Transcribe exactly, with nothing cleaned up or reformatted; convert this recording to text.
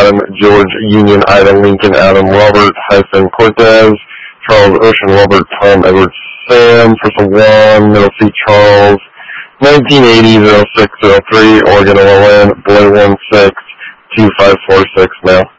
Adam, George, Union, Ida, Lincoln, Adam, Robert, hyphen, Cortez, Charles, Ocean, Robert, Tom, Edward, Sam, Crystal, Juan, Middle C, Charles, nineteen eighty, oh six oh three, Oregon, O L N, Boy one six, two five four six, now.